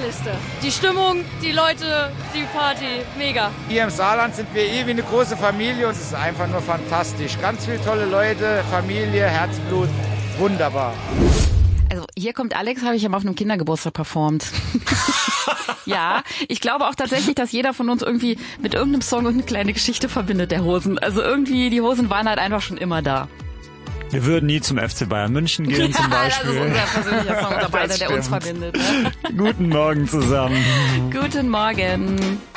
Wichtigste. Die Stimmung, die Leute, die Party, mega. Hier im Saarland sind wir wie eine große Familie und es ist einfach nur fantastisch. Ganz viele tolle Leute, Familie, Herzblut, wunderbar. Also hier kommt Alex, habe ich ja mal auf einem Kindergeburtstag performt. Ja, ich glaube auch tatsächlich, dass jeder von uns irgendwie mit irgendeinem Song irgendeine kleine Geschichte verbindet, der Hosen. Also irgendwie, die Hosen waren halt einfach schon immer da. Wir würden nie zum FC Bayern München gehen zum Beispiel. Das ist unser persönlicher Song, der uns verbindet. Ne? Guten Morgen zusammen. Guten Morgen.